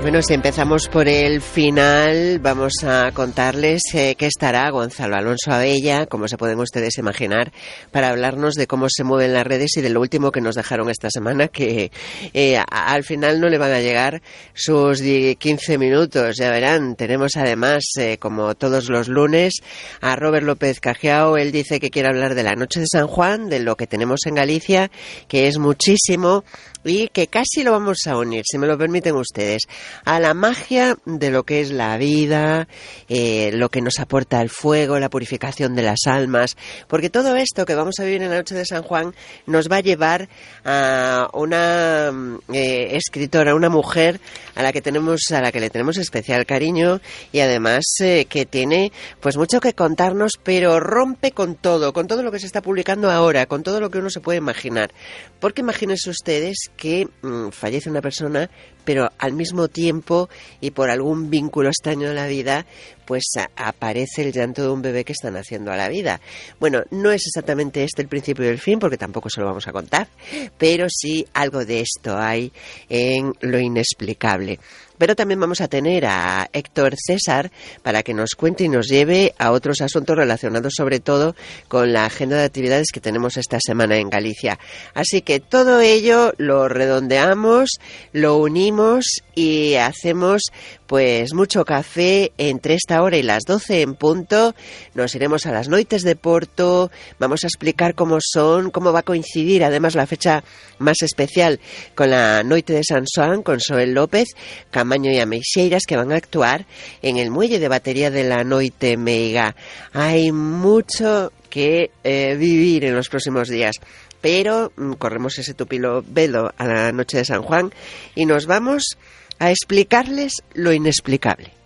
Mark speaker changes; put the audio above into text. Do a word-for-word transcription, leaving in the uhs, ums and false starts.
Speaker 1: Bueno, si empezamos por el final, vamos a contarles eh, que estará Gonzalo Alonso Abella, como se pueden ustedes imaginar, para hablarnos de cómo se mueven las redes y de lo último que nos dejaron esta semana, que eh, a, al final no le van a llegar sus quince minutos, ya verán. Tenemos además, eh, como todos los lunes, a Robert López Cajiao. Él dice que quiere hablar de la noche de San Juan, de lo que tenemos en Galicia, que es muchísimo, y que casi lo vamos a unir, si me lo permiten ustedes, a la magia de lo que es la vida, eh, lo que nos aporta el fuego, la purificación de las almas, porque todo esto que vamos a vivir en la noche de San Juan nos va a llevar a una eh, escritora, una mujer a la que tenemos, a la que le tenemos especial cariño, y además eh, que tiene pues mucho que contarnos, pero rompe con todo, con todo lo que se está publicando ahora, con todo lo que uno se puede imaginar. Porque imagínense ustedes que mmm, fallece una persona, pero al mismo tiempo y por algún vínculo extraño de la vida, pues a, aparece el llanto de un bebé que está naciendo a la vida. Bueno, no es exactamente este el principio y el fin, porque tampoco se lo vamos a contar, pero sí algo de esto hay en Lo Inexplicable. Pero también vamos a tener a Héctor César para que nos cuente y nos lleve a otros asuntos relacionados sobre todo con la agenda de actividades que tenemos esta semana en Galicia. Así que todo ello lo redondeamos, lo unimos y hacemos pues mucho café entre esta hora y las doce en punto. Nos iremos a las Noites de Porto, vamos a explicar cómo son, cómo va a coincidir además la fecha más especial con la Noite de San Xoán, con Soel López, Camaño y Ameixeiras, que van a actuar en el muelle de batería de la Noite Meiga. Hay mucho que eh, vivir en los próximos días, pero mm, corremos ese tupilo velo a la noche de San Juan y nos vamos a explicarles lo inexplicable.